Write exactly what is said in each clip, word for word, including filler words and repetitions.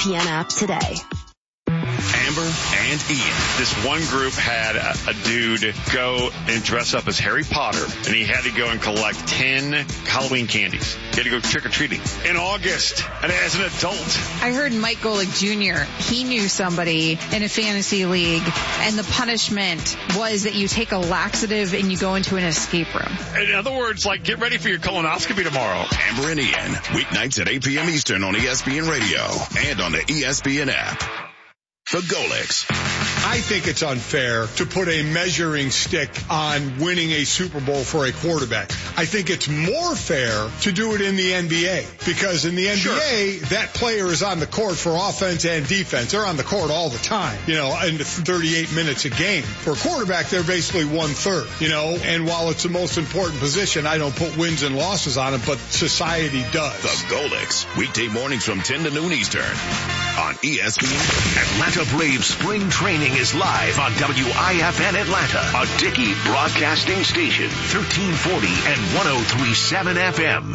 P N app today. Amber and Ian. This one group had a, a dude go and dress up as Harry Potter, and he had to go and collect ten Halloween candies. He had to go trick-or-treating in August, and as an adult. I heard Mike Golick Junior, he knew somebody in a fantasy league, and the punishment was that you take a laxative and you go into an escape room. In other words, like, get ready for your colonoscopy tomorrow. Amber and Ian, weeknights at eight p.m. Eastern on E S P N Radio and on the E S P N app. The Golicks. I think it's unfair to put a measuring stick on winning a Super Bowl for a quarterback. I think it's more fair to do it in the N B A because in the N B A, sure, that player is on the court for offense and defense. They're on the court all the time, you know, in thirty-eight minutes a game. For a quarterback, they're basically one third, you know, and while it's the most important position, I don't put wins and losses on it, but society does. The Golicks, weekday mornings from ten to noon Eastern on E S P N. Atlanta Braves spring training is live on W I F N Atlanta, a Dickey broadcasting station, thirteen forty and one oh three point seven F M.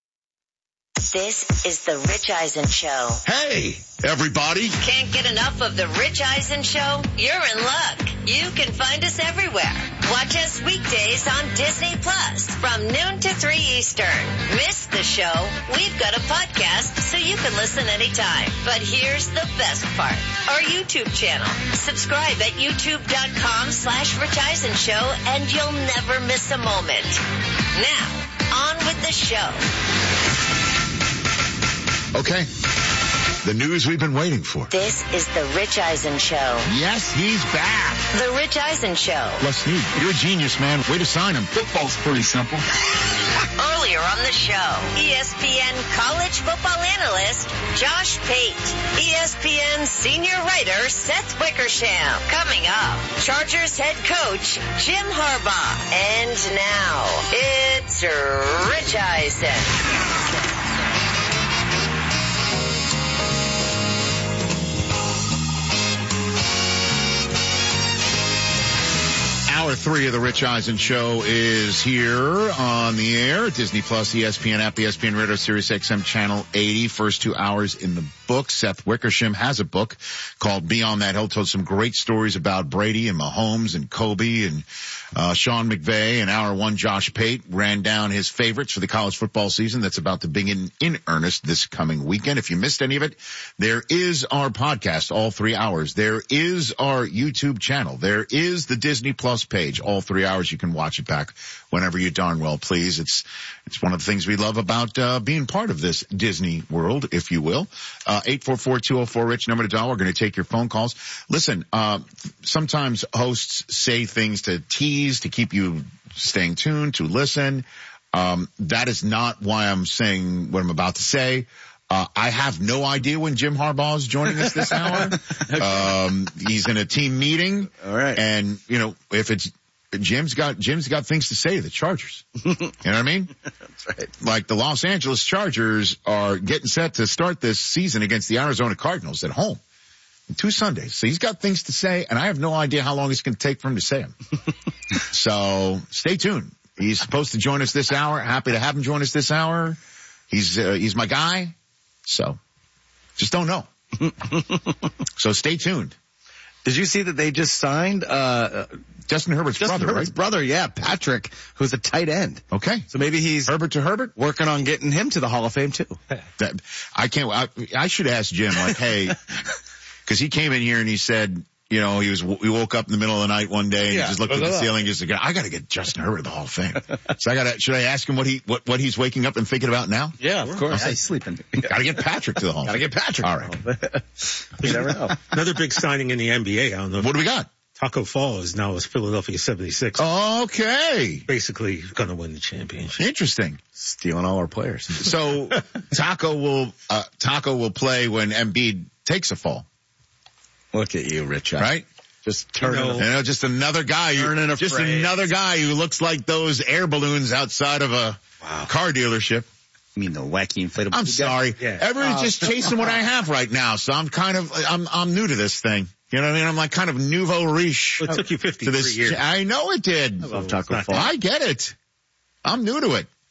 This is the Rich Eisen Show. Hey, everybody. Can't get enough of the Rich Eisen Show? You're in luck. You can find us everywhere. Watch us weekdays on Disney Plus from noon to three Eastern. Miss the show? We've got a podcast so you can listen anytime. But here's the best part. Our YouTube channel. Subscribe at youtube.com slash Rich Eisen Show and you'll never miss a moment. Now, on with the show. Okay. The news we've been waiting for. This is the Rich Eisen Show. Yes, he's back. The Rich Eisen Show. Les Snead, you're a genius, man. Way to sign him. Football's pretty simple. Earlier on the show, E S P N college football analyst Josh Pate. E S P N senior writer Seth Wickersham. Coming up, Chargers head coach Jim Harbaugh. And now, it's Rich Eisen. Hour three of the Rich Eisen Show is here on the air. Disney Plus, E S P N app, E S P N Radio, Sirius X M Channel eighty. First two hours in the book. Seth Wickersham has a book called Beyond That. He'll tell some great stories about Brady and Mahomes and Kobe and uh Sean McVay. And hour one, Josh Pate ran down his favorites for the college football season that's about to begin in earnest this coming weekend. If you missed any of it, there is our podcast, all three hours. There is our YouTube channel. There is the Disney Plus page, all three hours. You can watch it back whenever you darn well please. It's it's one of the things we love about uh being part of this Disney world, if you will. Uh eight four four, two oh four, RICH, number to dial. We're going to take your phone calls. Listen, uh sometimes hosts say things to tease, to keep you staying tuned, to listen. Um that is not why I'm saying what I'm about to say. Uh, I have no idea when Jim Harbaugh is joining us this hour. Um, he's in a team meeting. All right. And, you know, if it's, Jim's got, Jim's got things to say to the Chargers. You know what I mean? That's right. Like the Los Angeles Chargers are getting set to start this season against the Arizona Cardinals at home in two Sundays. So he's got things to say, and I have no idea how long it's going to take for him to say them. So stay tuned. He's supposed to join us this hour. Happy to have him join us this hour. He's, uh, he's my guy. So, just don't know. So stay tuned. Did you see that they just signed uh Justin Herbert's Justin brother, Herbert's right? brother, yeah, Patrick, who's a tight end. Okay. So maybe he's Herbert to Herbert working on getting him to the Hall of Fame too. That, I can't. I, I should ask Jim, like, hey, because he came in here and he said, you know, he was, we woke up in the middle of the night one day and Yeah. he just looked at the ceiling and just like, I gotta get Justin Herbert to the Hall of Fame. So I gotta, should I ask him what he, what, what he's waking up and thinking about now? Yeah, of course. Yeah, he's sleeping. Gotta get Patrick to the Hall of Gotta Fame. get Patrick. All right. You never know. Another big signing in the N B A. I don't know. What do we got? Taco Fall is now with Philadelphia seventy-six. Okay. Basically going to win the championship. Interesting. Stealing all our players. So Taco will, uh, Taco will play when Embiid takes a fall. Look at you, Rich. Right? Just turning, You know, You know, just another guy, Turning a just phrase. another guy who looks like those air balloons outside of a Wow. car dealership. I mean, the wacky inflatable. I'm sorry. Yeah. Everyone's Oh. just chasing what I have right now, so I'm kind of, I'm, I'm new to this thing. You know what I mean? I'm like kind of nouveau riche. Well, it took you to fifty-three this. years. I know it did. I love Taco Fall. I get it. I'm new to it.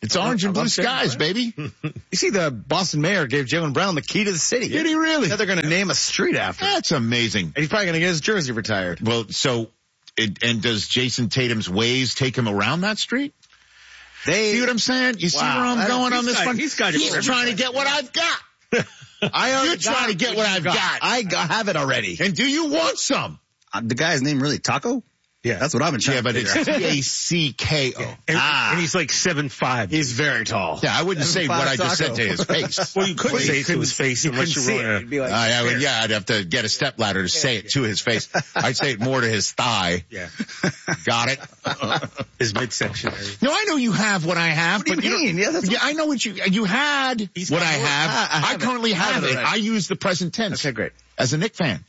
It's orange and I blue love Jaylen skies, Brown. baby. You see, the Boston mayor gave Jaylen Brown the key to the city. Did he really? Said they're going to name a street after him. That's amazing. And he's probably going to get his jersey retired. Well, so, it, and does Jason Tatum's ways take him around that street? They, See what I'm saying? You see Wow. where I'm I- going he's on this got- one? he's got it He's for trying to everybody. get what I've got. I already You're trying to get what I've got. I got, have it already. And do you want some? Uh, the guy's name really Taco? Yeah. That's what I've been trying Yeah, to but it's figure out. T A C K O. And, Ah. and he's like seven five. He's very tall. Yeah, I wouldn't say what I just said to his face. Well, you couldn't Well, say you it to his face unless couldn't you see were it. a- It'd be like, Uh, I would, yeah, I'd have to get a stepladder to say it to his face. I'd say it more to his thigh. Yeah. Got it? his midsection area. No, I know you have what I have. What do you but mean? know- Yeah, that's yeah, I know what you, you had He's what got I more. have. Ah, I I, have it. currently I have have it it. already. I use the present tense. Okay, great. As a Knick fan.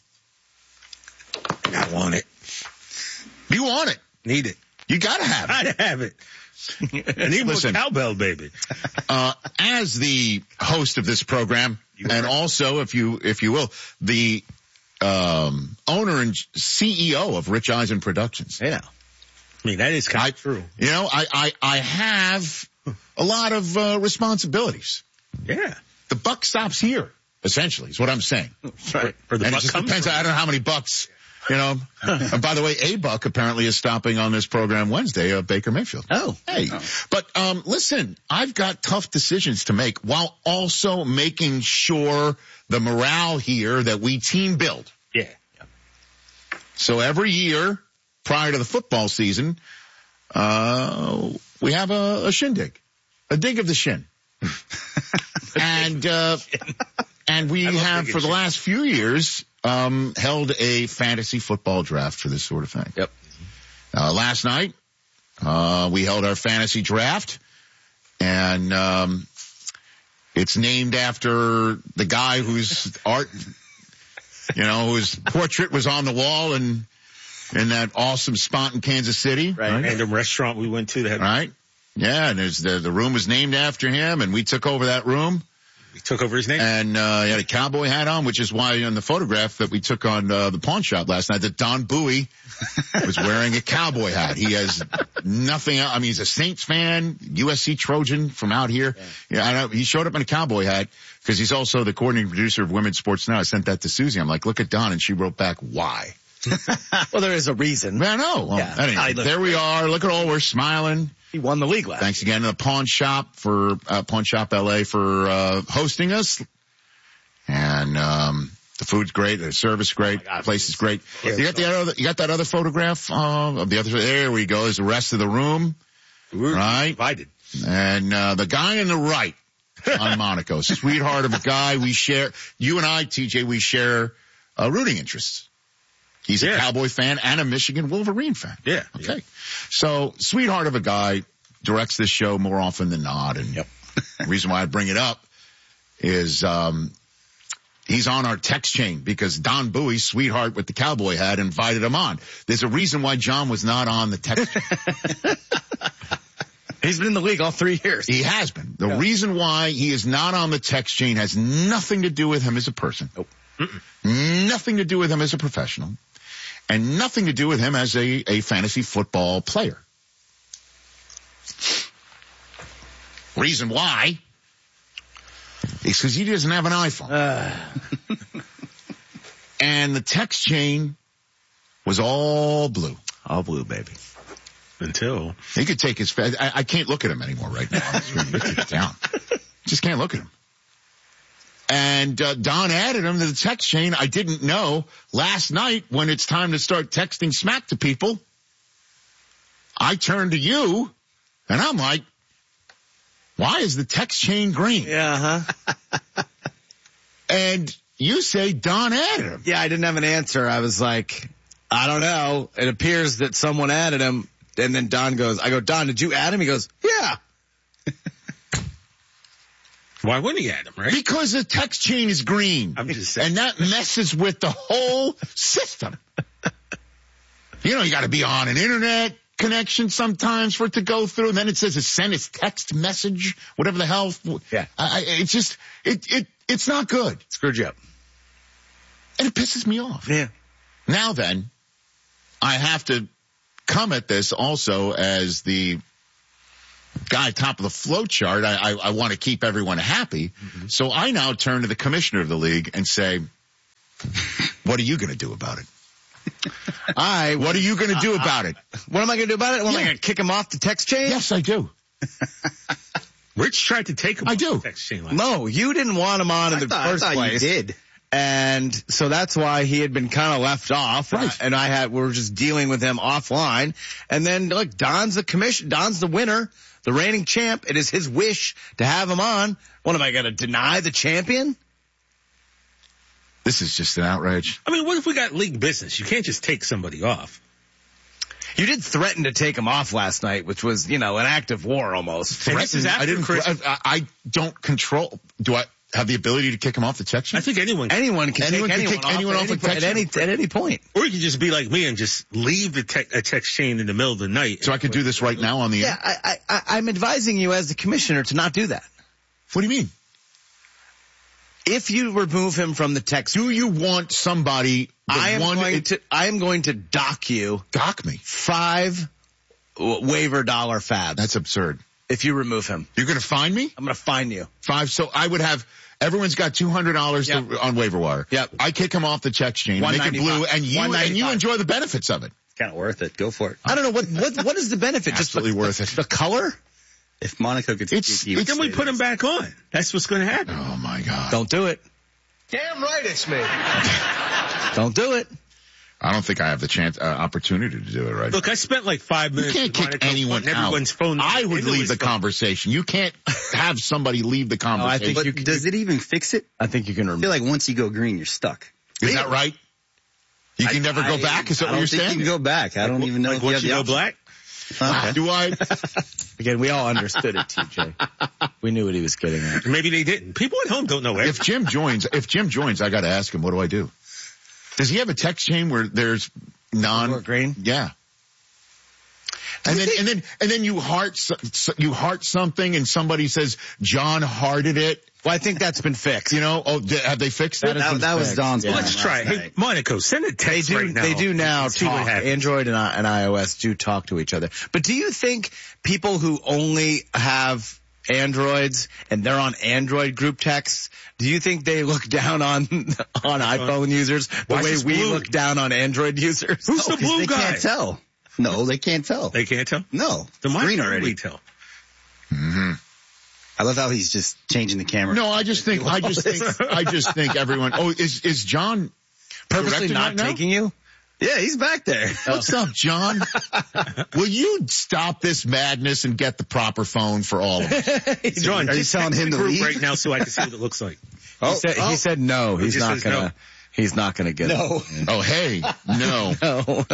I want it. You want it. Need it. You gotta have it. I have it. I need more Listen. cowbell, baby. Uh, as the host of this program, and also, if you, if you will, the, um, owner and C E O of Rich Eisen Productions. Yeah. I mean, that is kind I, of true. You know, I, I, I have a lot of, uh, responsibilities. Yeah. The buck stops here, essentially, is what I'm saying. Right. Or the And it buck just comes depends, from. I don't know how many bucks, you know. And by the way, a buck apparently is stopping on this program Wednesday, uh, Baker Mayfield. Oh. Hey, but, um, listen, I've got tough decisions to make while also making sure the morale here that we team build. Yeah. So every year prior to the football season, uh, we have a, a shindig, a dig of the shin. and, uh, and we have for the last few years, um, held a fantasy football draft for this sort of thing. Yep. Uh, last night, uh, we held our fantasy draft and, um, it's named after the guy whose art, you know, whose portrait was on the wall in, in that awesome spot in Kansas City. Right. And the restaurant we went to that Right? Yeah, and there's the, the room was named after him and we took over that room. we took over his name. And, uh, he had a cowboy hat on, which is why in the photograph that we took on, uh, the pawn shop last night, that Don Bowie was wearing a cowboy hat. He has nothing else. I mean, he's a Saints fan, U S C Trojan from out here. Yeah, yeah I know. He showed up in a cowboy hat because he's also the coordinating producer of Women's Sports Now. I sent that to Susie. I'm like, look at Don. And she wrote back, why? Well, there is a reason. I know. Well, Yeah. anyway, I look there we are. Look at all, we're smiling. He won the league last. Thanks again to the Pawn Shop for, uh, Pawn Shop L A for, uh, hosting us. And, um, the food's great. The service great. Oh God, the place is great. Yeah, you got the other, you got that other photograph, uh, of the other, there we go. Is the rest of the room. We're Right. divided. And, uh, the guy on the right on Monaco, sweetheart of a guy. We share, you and I, T J, we share, uh, rooting interests. He's a Yeah. Cowboy fan and a Michigan Wolverine fan. Yeah. Okay. So, sweetheart of a guy directs this show more often than not. And Yep. the reason why I bring it up is, um, he's on our text chain because Don Bowie, sweetheart with the cowboy hat, invited him on. There's a reason why John was not on the text chain. He's been in the league all three years. He has been. The Yeah. reason why he is not on the text chain has nothing to do with him as a person. Nope. Nothing to do with him as a professional. And nothing to do with him as a, a fantasy football player. Reason why is because he doesn't have an iPhone. Uh, And the text chain was all blue. all blue, baby. Until. He could take his face. I, I can't look at him anymore right now. It's down. Just can't look at him. And uh, Don added him to the text chain. I didn't know last night when it's time to start texting smack to people. I turned to you and I'm like, why is the text chain green? Yeah, huh? And you say Don added him. Yeah, I didn't have an answer. I was like, I don't know. It appears that someone added him. And then Don goes, I go, Don, did you add him? He goes, yeah. Why wouldn't he add him, right? Because the text chain is green. I'm just saying. And that messes with the whole system. You know, you gotta be on an internet connection sometimes for it to go through. And then it says it sent its text message, whatever the hell. Yeah. I, I- it's just, it, it, it's not good. Screwed you up. And it pisses me off. Yeah. Now then, I have to come at this also as the guy top of the flow chart. I, I, I want to keep everyone happy. Mm-hmm. So I now turn to the commissioner of the league and say, what are you going to do about it? I. What are you going to do uh, about it? What am I going to do about it? What, yeah. am I going to kick him off the text chain? Yes, I do. Rich tried to take him I off do. the text chain last No, you didn't want him on in I the thought, first I thought place. you did. And so that's why he had been kind of left off. Right. And I, and I had, we were just dealing with him offline. And then look, Don's the commission, Don's the winner, the reigning champ. It is his wish to have him on. What am I going to deny the champion? This is just an outrage. I mean, what if we got league business? You can't just take somebody off. You did threaten to take him off last night, which was, you know, an act of war almost. Threaten? I didn't, I, I don't control, do I have the ability to kick him off the text chain? I think anyone can. Anyone can anyone take can anyone, kick off, anyone at off any, the text at any, at any point. Or you could just be like me and just leave the te- a text chain in the middle of the night. So I could do this right now on the Yeah, air? I, I, I'm advising you as the commissioner to not do that. What do you mean? If you remove him from the text, Do you want somebody I am one, going it, to I am going to dock you dock me? five w- waiver dollar fabs. That's absurd. If you remove him, You're going to fine me? I'm going to fine you. Five. So I would have, everyone's got two hundred dollars Yep. to, on waiver wire. Yep. I kick him off the text chain, make it blue, and you, and you enjoy the benefits of it. It's kind of worth it. Go for it. I don't know what what what is the benefit? Absolutely Just the, worth it. The color? If Monaco could It's- speak, you would Then we say put him this. back on. That's what's going to happen. Oh my God. Don't do it. Damn right it's me. Don't do it. I don't think I have the chance, uh, opportunity to do it right Look, I spent like five You minutes. can't with kick Monaco anyone putting out. everyone's phone I would into leave his the phone. conversation. You can't have somebody leave the I conversation. think But you can- does it even fix it? I think you can I remove. feel like once you go green, you're stuck. Is that right? You can I- never go I- back? Is that I what don't you're think saying? You can go back. I don't even know Like if you once have you the go option. black. Okay. Do I? Again, we all understood it, T J. We knew what he was getting at. Maybe they didn't. People at home don't know If everything. Jim joins, if Jim joins, I got to ask him, what do I do? Does he have a text chain where there's non Or green? Yeah. And then, and then, and then you heart, so- so- you heart something and somebody says, John hearted it. Well, I think that's been fixed. You know, oh, did, have they fixed That it? is That, been that was fixed. Don's Yeah. plan Let's last try it. Hey, night. Monaco, send a They text do. right now. They do now See what talk. happens. Android and, and iOS do talk to each other. But do you think people who only have Androids and they're on Android group texts, do you think they look down on on iPhone users the Why is way this we blue? look down on Android users? Who's No, the 'cause blue they guy? can't tell. No, they can't tell. They can't tell. No, The it's green already. We tell. Mm-hmm. I love how he's just changing the camera. No, I just think, I just think, I just think everyone, oh, is, is John Purposely directing not right now? taking you? Yeah, he's back there. What's up, John? Will you stop this madness and get the proper phone for all of us? John, Are you just telling text him the to group leave? right now so I can see what it looks like. Oh, he, said, oh. he said no. He's just not says gonna. no. He's not gonna get No. it. Oh, hey, no, No.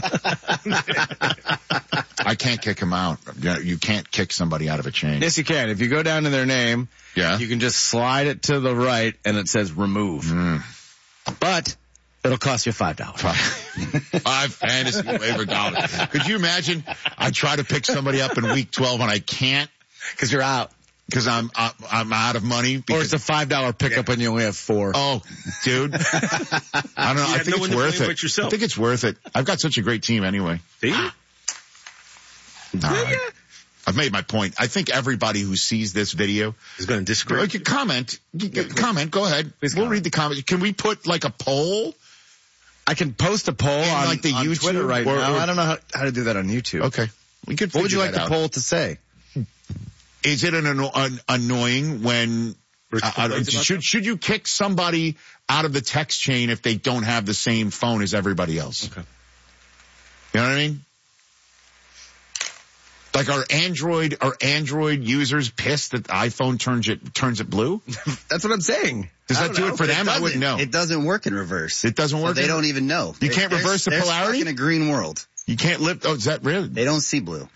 I can't kick him out. You can't kick somebody out of a chain. Yes, you can. If you go down to their name, Yeah. you can just slide it to the right and it says remove. Mm. But it'll cost you five dollars. Five, five fantasy waiver dollars. Could you imagine? I try to pick somebody up in week twelve and I can't Because you're out. because I'm I'm I'm out of money. Or Because, it's a five dollar pickup and you only have four. oh, dude, I don't know. You I have think no one it's to worth blame it. but yourself. I think it's worth it. I've got such a great team anyway. See? All right. I've made my point. I think everybody who sees this video He's going to disagree. Okay, comment. Comment. Go ahead. We'll comment. read the comments. Can we put like a poll? I can post a poll In, on, like, the on YouTube Twitter right or- now. or- I don't know how, how to do that on YouTube. Okay. We could. What would you figure like that the out. poll to say? Is it an, anno- an annoying when Rich uh, uh, complains about should that? should you kick somebody out of the text chain if they don't have the same phone as everybody else? Okay. You know what I mean? Like are Android are Android users pissed that the iPhone turns it turns it blue? That's what I'm saying. Does I that don't do know, it for but them? I wouldn't know. It doesn't work in reverse. It doesn't So work. they in- don't even know. You They're- can't they're- reverse the they're polarity? stuck in a green world. You can't lift. Oh, is that really? They don't see blue.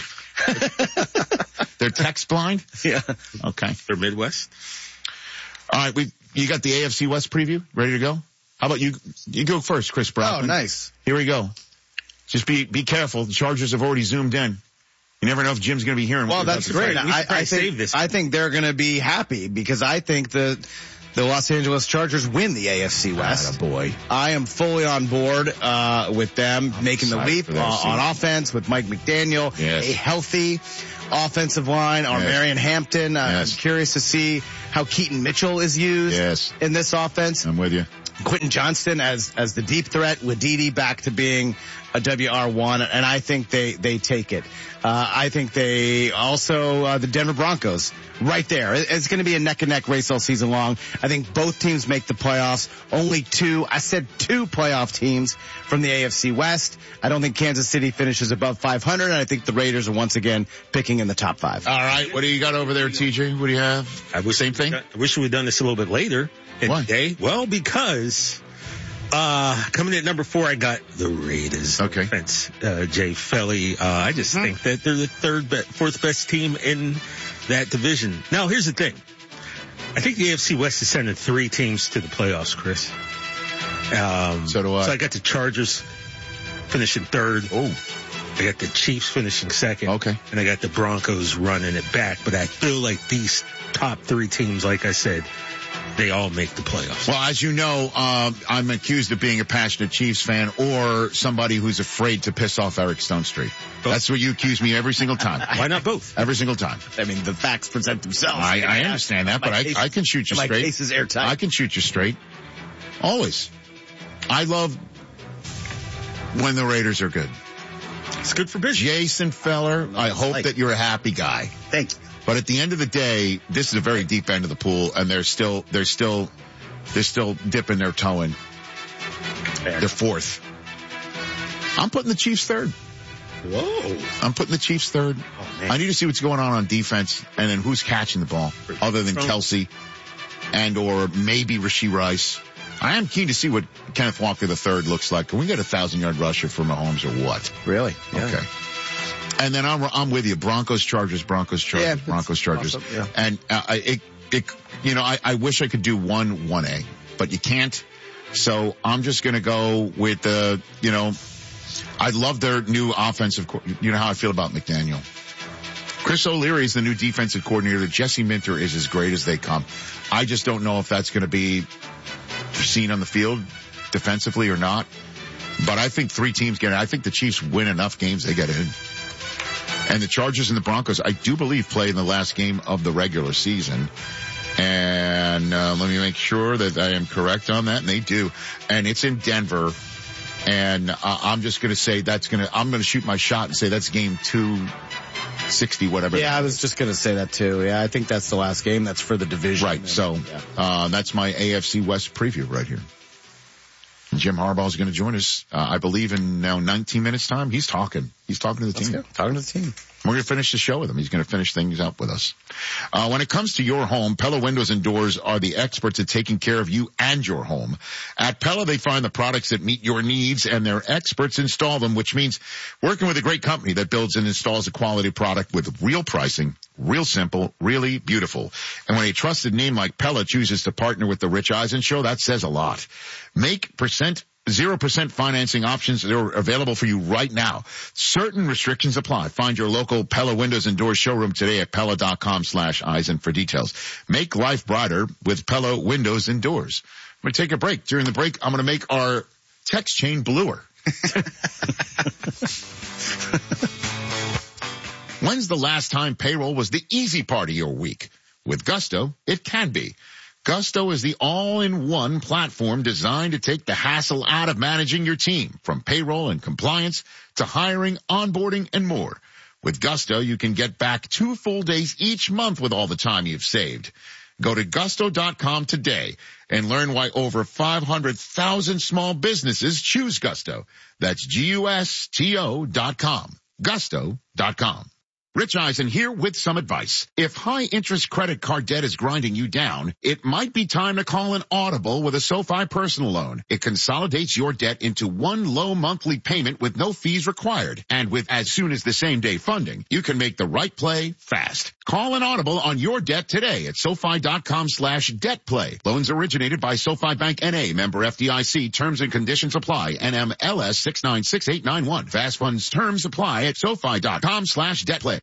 They're text blind? Yeah. Okay. They're Midwest. All right. We, you got the A F C West preview ready to go? How about you? You go first, Chris Brown. Oh, nice. Here we go. Just be, be careful. The Chargers have already zoomed in. You never know if Jim's going to be hearing. Well, what you're that's about to great. say. We should I, probably I think, save this. I think they're going to be happy because I think the the Los Angeles Chargers win the A F C West. boy. I am fully on board uh with them I'm making the leap uh, on offense with Mike McDaniel. Yes. A healthy offensive line. Our Yes. Marion Hampton. Uh, Yes. I'm curious to see how Keaton Mitchell is used Yes. in this offense. I'm with you. Quentin Johnston as as the deep threat, with Didi back to being a W R one, and I think they they take it. Uh, I think they also uh, the Denver Broncos right there. It- It's going to be a neck and neck race all season long. I think both teams make the playoffs. Only two, I said two playoff teams from the A F C West. I don't think Kansas City finishes above five hundred, and I think the Raiders are once again picking in the top five. All right. What do you got over there, T J? What do you have? I wish Same thing? I wish we had done this a little bit later in Why? the day. Well, because uh coming in at number four, I got the Raiders. Okay. Defense, uh, Jay Felly. Uh, I just Hmm. think that they're the third, be- fourth best team in that division. Now, here's the thing. I think the A F C West is sending three teams to the playoffs, Chris. Um, So do I. So I got the Chargers finishing third. Oh. I got the Chiefs finishing second. Okay. And I got the Broncos running it back. But I feel like these top three teams, like I said, they all make the playoffs. Well, as you know, um, I'm accused of being a passionate Chiefs fan or somebody who's afraid to piss off Eric Stone Street. Both. That's what you accuse me every single time. Why not both? Every single time. I mean, the facts present themselves. I, I understand that, but My I, case- I can shoot you my straight. case is airtight. I can shoot you straight. Always. I love when the Raiders are good. It's good for business. Jason Feller, I hope like- that you're a happy guy. Thank you. But at the end of the day, this is a very deep end of the pool, and they're still, they're still, they're still dipping their toe in. They're fourth. I'm putting the Chiefs third. Whoa. I'm putting the Chiefs third. I need to see what's going on on defense, and then who's catching the ball, other than From- Kelsey and or maybe Rashee Rice. I am keen to see what Kenneth Walker the third looks like. Can we get a thousand yard rusher for Mahomes or what? Really? Yeah. Okay. And then I'm I'm with you. Broncos, Chargers, Broncos, Chargers, Yeah, Broncos, Chargers. awesome, yeah. And uh, I- it it you know I I wish I could do one one A, but you can't. So I'm just gonna go with the you know I love their new offensive. Co- you know how I feel about McDaniel. Chris O'Leary is the new defensive coordinator. Jesse Minter is as great as they come. I just don't know if that's going to be seen on the field defensively or not. But I think three teams get it. I think the Chiefs win enough games, they get in. And the Chargers and the Broncos, I do believe, play in the last game of the regular season. And uh, let me make sure that I am correct on that. And they do. And it's in Denver. And uh, I'm just going to say that's going to, I'm going to shoot my shot and say that's game two sixty, whatever. Yeah, I was just going to say that too. Yeah, I think that's the last game. That's for the division. Right. So, Yeah. uh, that's my A F C West preview right here. Jim Harbaugh is going to join us, uh, I believe in now nineteen minutes time. He's talking. He's talking to the team. Talking to the team. We're going to finish the show with him. He's going to finish things up with us. Uh, when it comes to your home, Pella Windows and Doors are the experts at taking care of you and your home. At Pella, they find the products that meet your needs, and their experts install them, which means working with a great company that builds and installs a quality product with real pricing, real simple, really beautiful. And when a trusted name like Pella chooses to partner with the Rich Eisen Show, that says a lot. Make percent Zero percent financing options that are available for you right now. Certain restrictions apply. Find your local Pella Windows and Doors showroom today at Pella.com slash Eisen for details. Make life brighter with Pella Windows and Doors. I'm going to take a break. During the break, I'm going to make our text chain bluer. When's the last time payroll was the easy part of your week? With Gusto, it can be. Gusto is the all-in-one platform designed to take the hassle out of managing your team, from payroll and compliance to hiring, onboarding, and more. With Gusto, you can get back two full days each month with all the time you've saved. Go to gusto dot com today and learn why over five hundred thousand small businesses choose Gusto. That's G U S T O dot com. gusto dot com. Rich Eisen here with some advice. If high-interest credit card debt is grinding you down, it might be time to call an Audible with a SoFi personal loan. It consolidates your debt into one low monthly payment with no fees required. And with as soon as the same day funding, you can make the right play fast. Call an Audible on your debt today at SoFi.com slash debt play. Loans originated by SoFi Bank N A, member F D I C. Terms and conditions apply. N M L S six nine six eight nine one. Fast funds terms apply at SoFi.com slash debt play.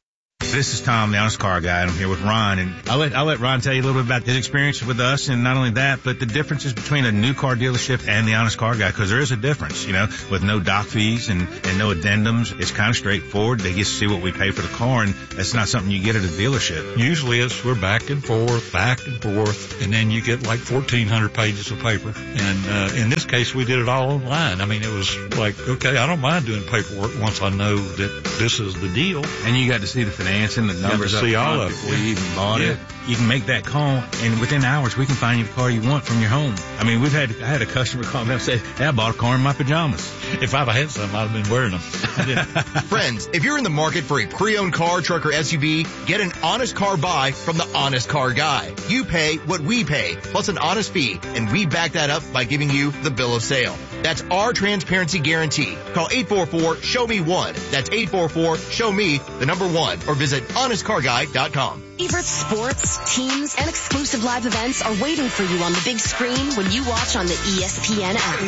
This is Tom, the Honest Car Guy, and I'm here with Ron. And I'll let, I'll let Ron tell you a little bit about his experience with us, and not only that, but the differences between a new car dealership and the Honest Car Guy, because there is a difference, you know, with no doc fees and, and no addendums. It's kind of straightforward. They get to see what we pay for the car, and that's not something you get at a dealership. Usually it's we're back and forth, back and forth, and then you get like fourteen hundred pages of paper. And uh, in this case, we did it all online. I mean, it was like, okay, I don't mind doing paperwork once I know that this is the deal. And you got to see the financing, the numbers to up see front all of it before you even bought yeah. it. You can make that call, and within hours, we can find you the car you want from your home. I mean, we've had, I had a customer call me up and say, hey, I bought a car in my pajamas. If I'd have had some, I'd have been wearing them. Friends, if you're in the market for a pre-owned car, truck, or S U V, get an honest car buy from the Honest Car Guy. You pay what we pay, plus an honest fee, and we back that up by giving you the bill of sale. That's our transparency guarantee. Call eight four four, show me one. That's eight four four, show me the number one, or visit honest car guy dot com. Favorite sports, teams, and exclusive live events are waiting for you on the big screen when you watch on the E S P N app.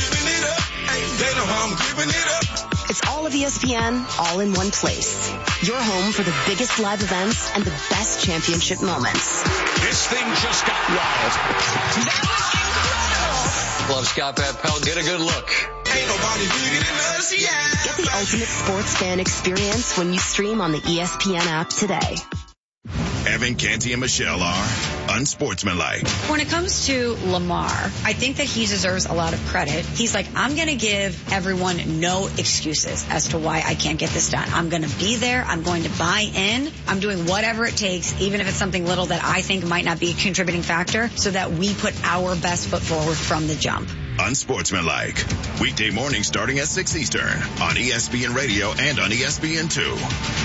It's all of E S P N, all in one place. Your home for the biggest live events and the best championship moments. This thing just got wild. That was incredible. Love Scott Van Pelt. Get a good look. Ain't nobody bigger than us, yeah. Get the ultimate sports fan experience when you stream on the E S P N app today. Evan, Canty, and Michelle are unsportsmanlike. When it comes to Lamar, I think that he deserves a lot of credit. He's like, I'm going to give everyone no excuses as to why I can't get this done. I'm going to be there. I'm going to buy in. I'm doing whatever it takes, even if it's something little that I think might not be a contributing factor, so that we put our best foot forward from the jump. Unsportsmanlike. Weekday mornings starting at six Eastern on E S P N Radio and on E S P N two.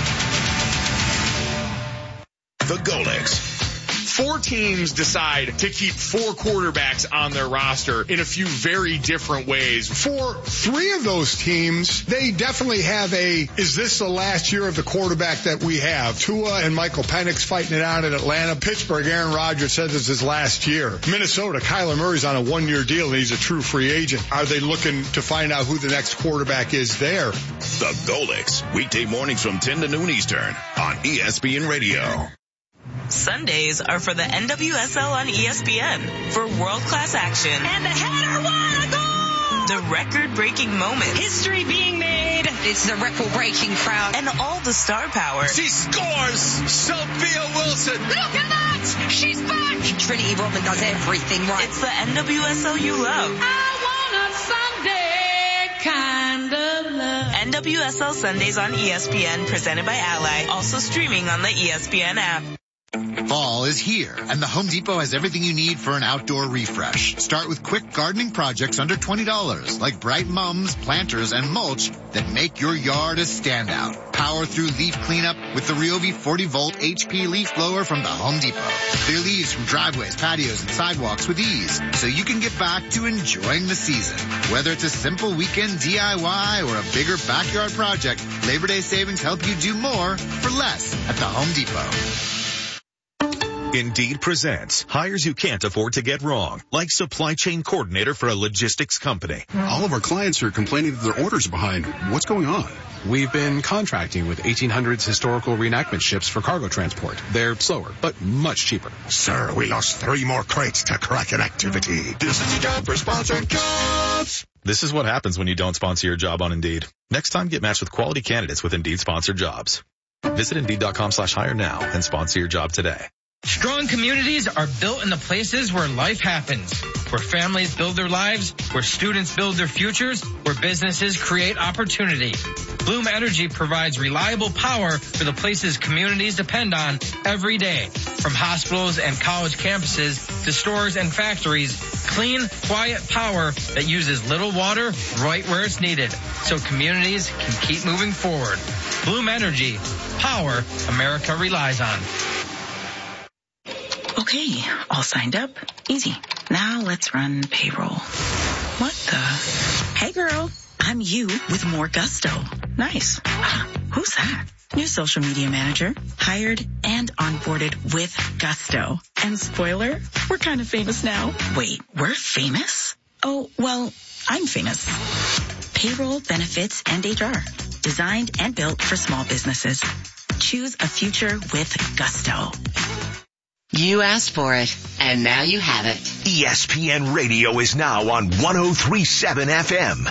The Golics. Four teams decide to keep four quarterbacks on their roster in a few very different ways. For three of those teams, they definitely have a, is this the last year of the quarterback that we have? Tua and Michael Penix fighting it out in Atlanta. Pittsburgh, Aaron Rodgers says it's his last year. Minnesota, Kyler Murray's on a one-year deal and he's a true free agent. Are they looking to find out who the next quarterback is there? The Golics. Weekday mornings from ten to noon Eastern on E S P N Radio. Sundays are for the N W S L on E S P N for world-class action. And the header won a goal! The record-breaking moments. History being made. It's the record-breaking crowd. And all the star power. She scores! Sophia Wilson! Look at that! She's back! Trinity Rodman does everything right. It's the N W S L you love. I want a Sunday kind of love. N W S L Sundays on E S P N, presented by Ally. Also streaming on the E S P N app. Fall is here, and the Home Depot has everything you need for an outdoor refresh. Start with quick gardening projects under twenty dollars, like bright mums, planters, and mulch that make your yard a standout. Power through leaf cleanup with the Ryobi forty volt H P leaf blower from the Home Depot. Clear leaves from driveways, patios, and sidewalks with ease, so you can get back to enjoying the season. Whether it's a simple weekend D I Y or a bigger backyard project, Labor Day savings help you do more for less at the Home Depot. Indeed presents hires you can't afford to get wrong, like supply chain coordinator for a logistics company. All of our clients are complaining that their orders are behind. What's going on? We've been contracting with eighteen hundreds historical reenactment ships for cargo transport. They're slower, but much cheaper. Sir, we lost three more crates to Kraken activity. This is a job for sponsored jobs. This is what happens when you don't sponsor your job on Indeed. Next time, get matched with quality candidates with Indeed sponsored jobs. Visit Indeed.com slash hire now and sponsor your job today. Strong communities are built in the places where life happens, where families build their lives, where students build their futures, where businesses create opportunity. Bloom Energy provides reliable power for the places communities depend on every day. From hospitals and college campuses to stores and factories, clean, quiet power that uses little water right where it's needed, so communities can keep moving forward. Bloom Energy, power America relies on. Okay, all signed up. Easy. Now let's run payroll. What the? Hey girl, I'm you with more gusto. Nice. Who's that? New social media manager. Hired and onboarded with gusto. And spoiler, we're kind of famous now. Wait, we're famous? Oh, well, I'm famous. Payroll, benefits, and H R. Designed and built for small businesses. Choose a future with gusto. You asked for it, and now you have it. E S P N Radio is now on one oh three point seven F M.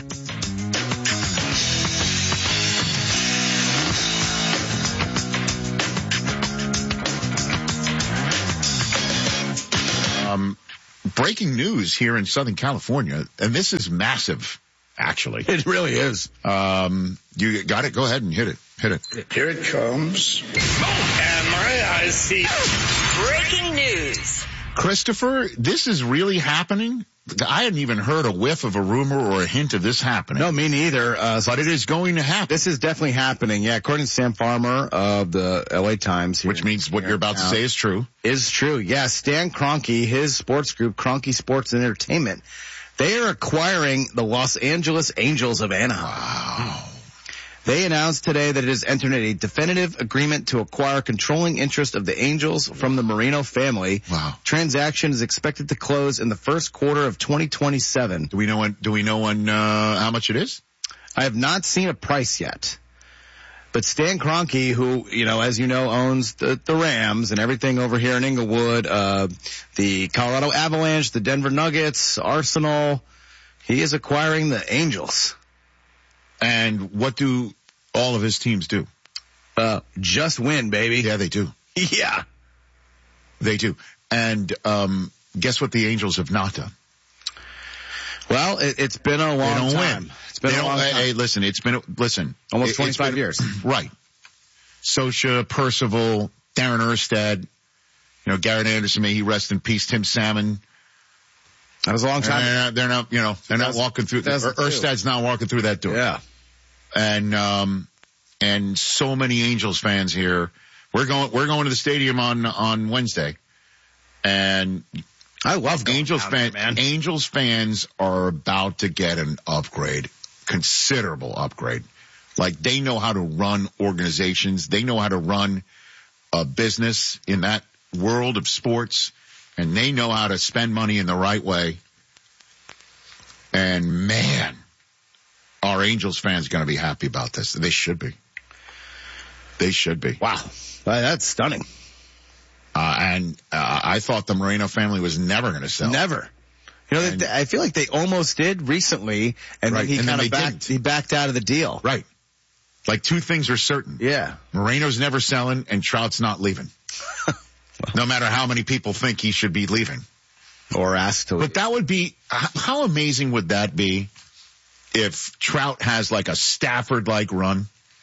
Um, breaking news here in Southern California, and this is massive, actually. It really is. Um, you got it? Go ahead and hit it. Hit it. Here it comes. Oh, and my eyes see. Breaking news. Christopher, this is really happening? I hadn't even heard a whiff of a rumor or a hint of this happening. No, me neither. Uh, but it is going to happen. This is definitely happening. Yeah, according to Sam Farmer of the L A Times. Which means what you're about to say is true. Is true. Yeah, Stan Kroenke, his sports group, Kroenke Sports and Entertainment, they are acquiring the Los Angeles Angels of Anaheim. Wow. They announced today that it has entered a definitive agreement to acquire controlling interest of the Angels from the Marino family. Wow. Transaction is expected to close in the first quarter of twenty twenty-seven. Do we know when, do we know when, uh, how much it is? I have not seen a price yet. But Stan Kroenke, who, you know, as you know, owns the, the Rams and everything over here in Inglewood, uh, the Colorado Avalanche, the Denver Nuggets, Arsenal, he is acquiring the Angels. And what do all of his teams do? Uh, just win, baby. Yeah, they do. Yeah. They do. And, um, guess what the Angels have not done? Well, it, it's been a long time. Win. It's been they a long hey, time. Hey, listen, it's been, listen. Almost it, twenty-five been, years. Right. Sosha, Percival, Darren Erstad, you know, Garrett Anderson, may he rest in peace, Tim Salmon. That was a long time. They're not, they're not you know, they're not walking through, Erstad's not walking through that door. Yeah. And, um, and so many Angels fans here. We're going, we're going to the stadium on, on Wednesday. And I love going Angels fans, fan, man. Angels fans are about to get an upgrade, considerable upgrade. Like they know how to run organizations. They know how to run a business in that world of sports, and they know how to spend money in the right way. And man, our Angels fans are going to be happy about this. They should be. They should be. Wow. Well, that's stunning. Uh, and uh, I thought the Moreno family was never going to sell. Never. You know, and, they, I feel like they almost did recently, and right, then he and kind then of backed, didn't. he backed out of the deal. Right. Like two things are certain. Yeah. Moreno's never selling, and Trout's not leaving. No matter how many people think he should be leaving. Or asked to leave. But that would be, how amazing would that be if Trout has like a Stafford-like run?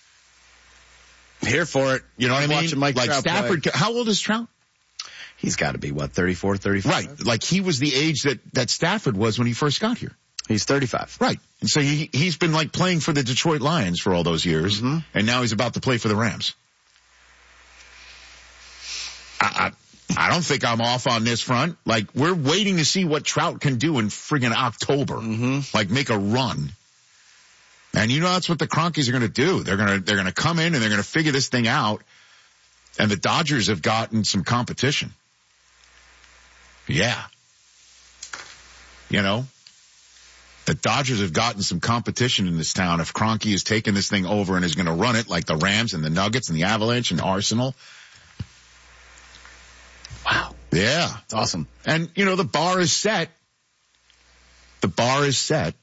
Here for it. You know what I mean? Watching Mike like Trout Stafford, play. How old is Trout? He's got to be, what, thirty-four, thirty-five? Right. Like he was the age that, that Stafford was when he first got here. He's thirty-five. Right. And so he, he's been like playing for the Detroit Lions for all those years. Mm-hmm. And now he's about to play for the Rams. I, I, I don't think I'm off on this front. Like we're waiting to see what Trout can do in friggin' October. Mm-hmm. Like make a run. And you know that's what the Kroenkes are going to do. They're going to they're going to come in and they're going to figure this thing out. And the Dodgers have gotten some competition. Yeah. You know, the Dodgers have gotten some competition in this town. If Kroenke is taking this thing over and is going to run it like the Rams and the Nuggets and the Avalanche and Arsenal. Wow. Yeah. It's awesome. And, you know, the bar is set. The bar is set.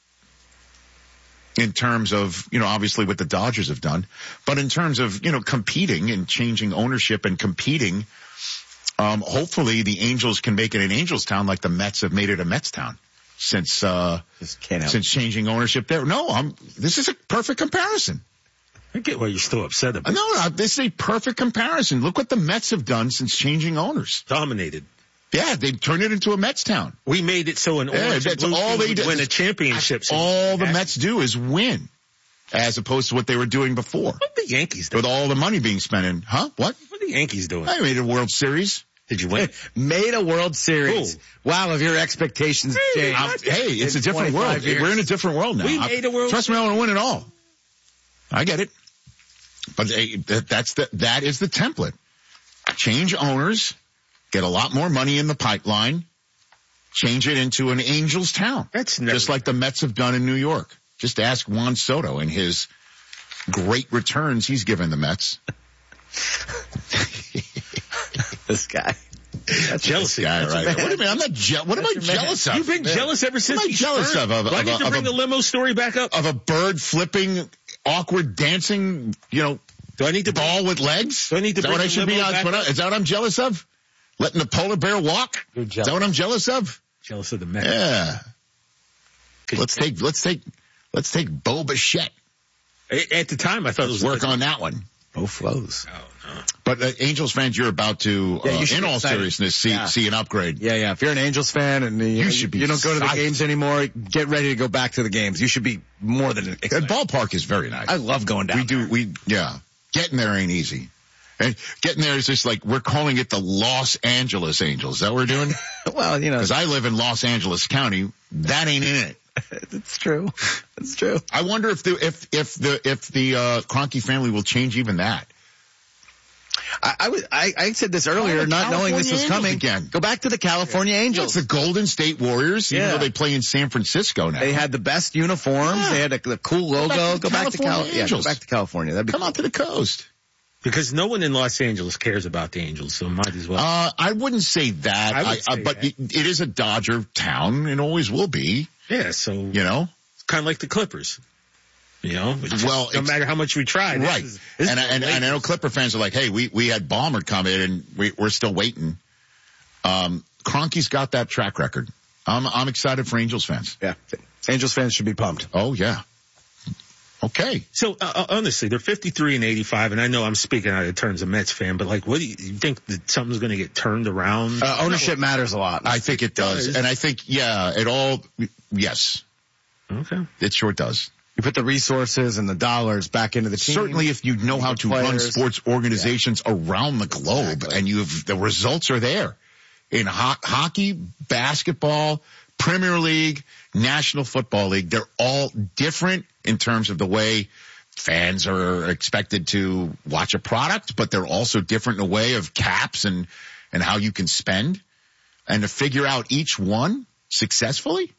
In terms of, you know, obviously what the Dodgers have done, but in terms of, you know, competing and changing ownership and competing, um, hopefully the Angels can make it an Angels town like the Mets have made it a Mets town since, uh, since changing ownership there. No, I'm, this is a perfect comparison. I get why you're still upset about it. No, no, this is a perfect comparison. Look what the Mets have done since changing owners. Dominated. Yeah, they turned it into a Mets town. We made it so an yeah, orange that's and blue all team they would did. win a championship. All the Mets do is win, as opposed to what they were doing before. What the Yankees doing? With all the money being spent in, huh? What? What are the Yankees doing? I made a World Series. Did you win? Made a World Series. Cool. Wow, if your expectations hey, change. Hey, it's a different world. Years. We're in a different world now. We made a World Trust me, I want to win it all. I get it. But hey, that, that's the, that is the template. Change owners. Get a lot more money in the pipeline. Change it into an Angels town. That's never just like the Mets have done in New York. Just ask Juan Soto and his great returns he's given the Mets. This guy. That's jealousy, guy, That's right? What do you mean? I'm not. Je- what That's am I jealous man. of? You've been man. jealous ever since. What am I jealous bird? of? of Why of did a, you bring of a, the limo story back up? Of a bird flipping, awkward dancing, you know, do I need to ball with legs? Do I need to Is that bring what I the should be limo on? back What I, up? is that what I'm jealous of? Letting the polar bear walk? You're Is jealous. that what I'm jealous of? Jealous of the man. Yeah. Let's take, let's take, let's take Bo Bichette. At the time, I thought let's it was work on that one. Bo flows. Oh, no. But uh, Angels fans, you're about to, yeah, uh, you in all excited. seriousness, see yeah. see an upgrade. Yeah, yeah. If you're an Angels fan and you, you, know, should be you don't go to the psyched. games anymore, get ready to go back to the games. You should be more than excited. That ballpark is very nice. I love going down. We do. There. We yeah. Getting there ain't easy. And getting there is just like we're calling it the Los Angeles Angels. Is that what we're doing? Well, you know, because I live in Los Angeles County. That ain't in it. It's true. It's true. I wonder if the if if the if the uh, Kroenke family will change even that. I, I was I, I said this earlier, oh, not California knowing this was Angels coming. Again. Go back to the California Angels. Yeah, it's the Golden State Warriors, even yeah. though they play in San Francisco now. They had the best uniforms. Yeah. They had a, the cool logo. Go back to, go back to California. Yeah, go back to California. That'd be Come cool. out to the coast. Because no one in Los Angeles cares about the Angels, so might as well. Uh, I wouldn't say that. I would I, say uh, but that. It, it is a Dodger town and always will be. Yeah, so. You know? It's kind of like the Clippers. You know? Just, well, no matter how much we try. Right. This is, this and, is and, and I know Clipper fans are like, hey, we, we had Ballmer come in and we, we're still waiting. Um, Kroenke's got that track record. I'm, I'm excited for Angels fans. Yeah. Angels fans should be pumped. Oh, yeah. Okay. So, uh, honestly, they're fifty-three and eighty-five, and I know I'm speaking out of terms of Mets fan, but like, what do you, you think that something's going to get turned around? Uh, ownership matters a lot. I think it does. And I think, yeah, it all, yes. Okay. It sure does. You put the resources and the dollars back into the team. Certainly if you know how to players. run sports organizations yeah. around the globe exactly. and you have, the results are there in ho- hockey, basketball, Premier League, National Football League. They're all different in terms of the way fans are expected to watch a product, but they're also different in a way of caps and, and how you can spend. And to figure out each one successfully,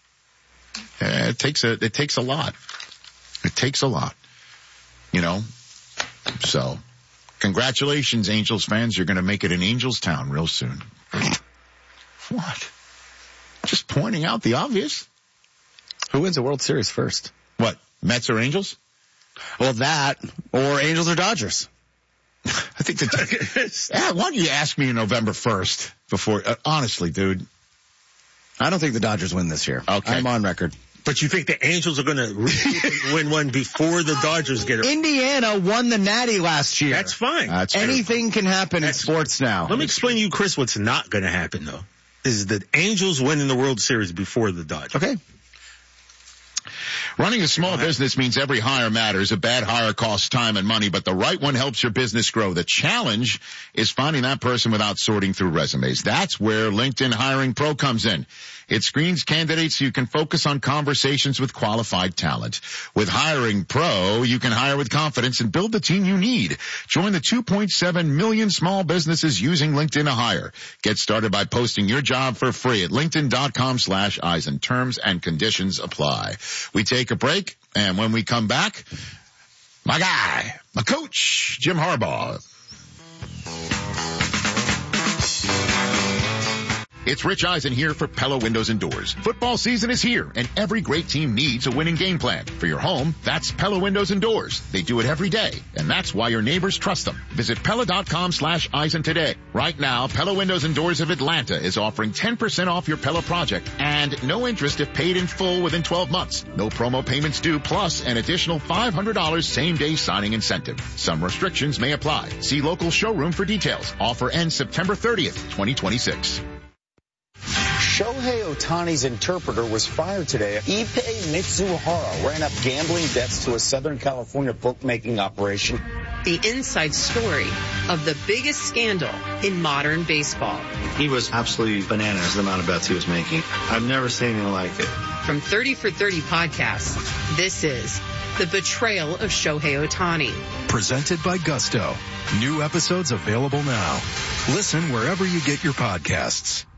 uh, it takes a, it takes a lot. It takes a lot, you know? So congratulations, Angels fans. You're going to make it an Angels town real soon. What? Just pointing out the obvious. Who wins the World Series first? What? Mets or Angels? Well, that or Angels or Dodgers. I think that. Yeah, why don't you ask me November first before? Uh, honestly, dude. I don't think the Dodgers win this year. Okay, I'm on record. But you think the Angels are going to win one before the Dodgers get it? Indiana won the Natty last year. That's fine. That's Anything true. can happen That's, in sports now. Let me explain to you, Chris, what's not going to happen, though, is the Angels winning the World Series before the Dodgers. Okay. Running a small business means every hire matters. A bad hire costs time and money, but the right one helps your business grow. The challenge is finding that person without sorting through resumes. That's where LinkedIn Hiring Pro comes in. It screens candidates so you can focus on conversations with qualified talent. With Hiring Pro, you can hire with confidence and build the team you need. Join the two point seven million small businesses using LinkedIn to hire. Get started by posting your job for free at linkedin.com slash Eisen. Terms and conditions apply. We take a break, and when we come back, my guy, my coach, Jim Harbaugh. It's Rich Eisen here for Pella Windows and Doors. Football season is here, and every great team needs a winning game plan. For your home, that's Pella Windows and Doors. They do it every day, and that's why your neighbors trust them. Visit Pella.com slash Eisen today. Right now, Pella Windows and Doors of Atlanta is offering ten percent off your Pella project, and no interest if paid in full within twelve months. No promo payments due, plus an additional five hundred dollars same-day signing incentive. Some restrictions may apply. See local showroom for details. Offer ends September thirtieth, twenty twenty-six. Shohei Ohtani's interpreter was fired today. Ippei Mitsuhara ran up gambling debts to a Southern California bookmaking operation. The inside story of the biggest scandal in modern baseball. He was absolutely bananas, the amount of bets he was making. I've never seen anything like it. From thirty for thirty podcasts, this is The Betrayal of Shohei Ohtani. Presented by Gusto. New episodes available now. Listen wherever you get your podcasts.